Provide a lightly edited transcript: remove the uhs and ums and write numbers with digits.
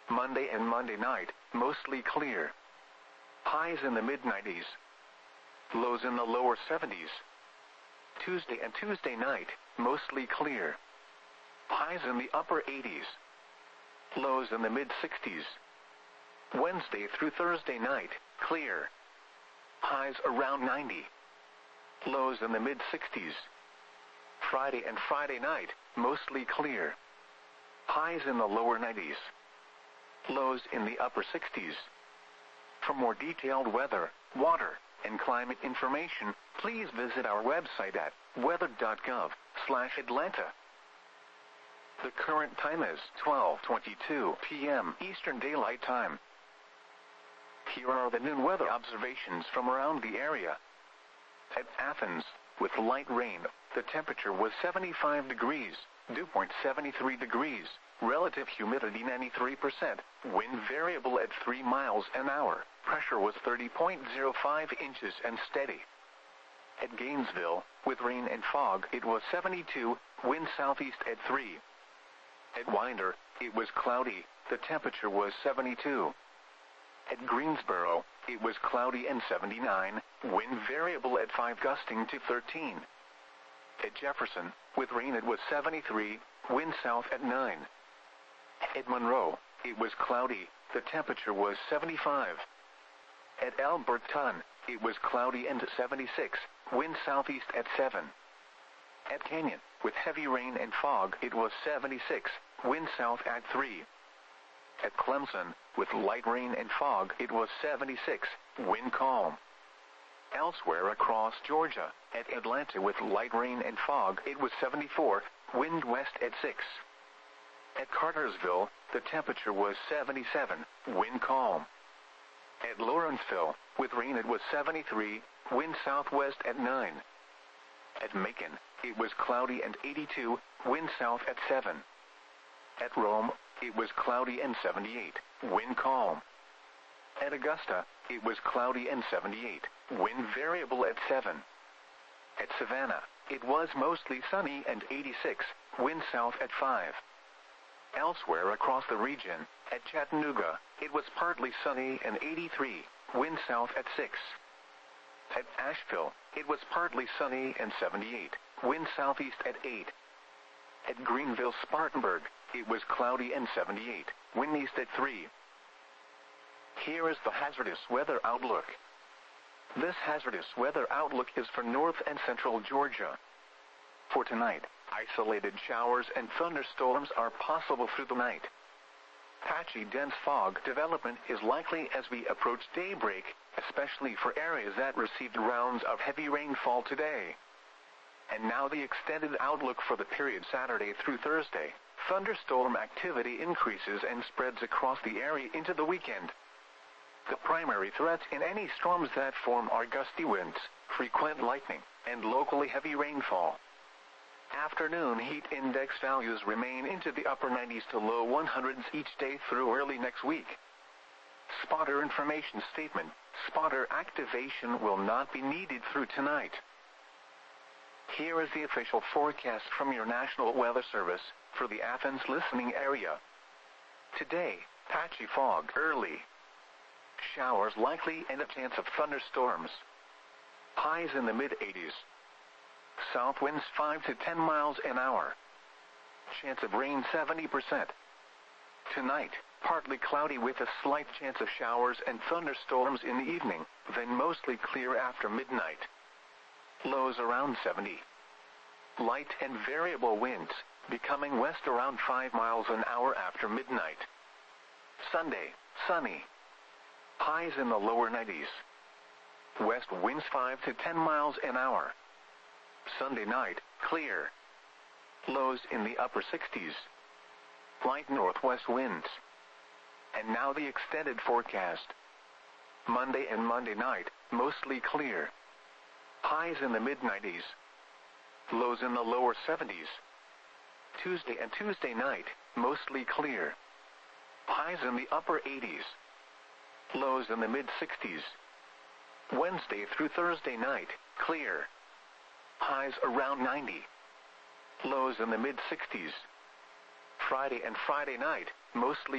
Monday and Monday night, mostly clear. Highs in the mid-90s. Lows in the lower 70s. Tuesday and Tuesday night, mostly clear. Highs in the upper 80s. Lows in the mid-60s. Wednesday through Thursday night, clear. Highs around 90. Lows in the mid-60s. Friday and Friday night, mostly clear. Highs in the lower 90s. Lows in the upper 60s. For more detailed weather, water, and climate information, please visit our website at weather.gov/Atlanta. The current time is 12:22 p.m. Eastern Daylight Time. Here are the noon weather observations from around the area. At Athens, with light rain, the temperature was 75 degrees, dew point 73 degrees, relative humidity 93%, wind variable at 3 miles an hour, pressure was 30.05 inches and steady. At Gainesville, with rain and fog, it was 72, wind southeast at 3. At Winder, it was cloudy, the temperature was 72. At Greensboro, it was cloudy and 79, wind variable at 5 gusting to 13. At Jefferson, with rain it was 73, wind south at 9. At Monroe, it was cloudy, the temperature was 75. At Alberton, it was cloudy and 76, wind southeast at 7. At Canyon, with heavy rain and fog, it was 76, wind south at 3. At Clemson, with light rain and fog, it was 76, wind calm. Elsewhere across Georgia, at Atlanta with light rain and fog, it was 74, wind west at 6. At Cartersville, the temperature was 77, wind calm. At Lawrenceville, with rain it was 73, wind southwest at 9. At Macon, it was cloudy and 82, wind south at 7. At Rome, it was cloudy and 78, wind calm. At Augusta, it was cloudy and 78, wind variable at 7. At Savannah, it was mostly sunny and 86, wind south at 5. Elsewhere across the region, at Chattanooga, it was partly sunny and 83, wind south at 6. At Asheville, it was partly sunny and 78, wind southeast at 8. At Greenville-Spartanburg, it was cloudy and 78, wind east at 3. Here is the hazardous weather outlook. This hazardous weather outlook is for north and central Georgia. For tonight, isolated showers and thunderstorms are possible through the night. Patchy dense fog development is likely as we approach daybreak, especially for areas that received rounds of heavy rainfall today. And now the extended outlook for the period Saturday through Thursday. Thunderstorm activity increases and spreads across the area into the weekend. The primary threats in any storms that form are gusty winds, frequent lightning, and locally heavy rainfall. Afternoon heat index values remain into the upper 90s to low 100s each day through early next week. Spotter information statement: spotter activation will not be needed through tonight. Here is the official forecast from your National Weather Service for the Athens listening area. Today, patchy fog early. Showers likely and a chance of thunderstorms. Highs in the mid-80s. South winds 5 to 10 miles an hour. Chance of rain 70%. Tonight, partly cloudy with a slight chance of showers and thunderstorms in the evening, then mostly clear after midnight. Lows around 70. Light and variable winds, becoming west around 5 miles an hour after midnight. Sunday, sunny. Highs in the lower 90s. West winds 5 to 10 miles an hour. Sunday night, clear. Lows in the upper 60s. Light northwest winds. And now the extended forecast. Monday and Monday night, mostly clear. Highs in the mid-90s. Lows in the lower 70s. Tuesday and Tuesday night, mostly clear. Highs in the upper 80s. Lows in the mid-60s. Wednesday through Thursday night, clear. Highs around 90. Lows in the mid-60s. Friday and Friday night, mostly